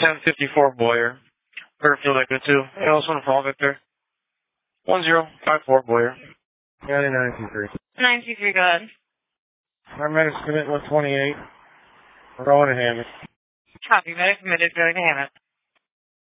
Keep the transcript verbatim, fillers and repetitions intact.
ten fifty-four Boyer. Butterfield Echo two. Alice one Fall Victor. one zero five four Boyer. ninety-nine two three. nine two three, go ahead. Paramedics commit one twenty-eight. We're going to Hammond. Copy, medic committed, going to Hammond.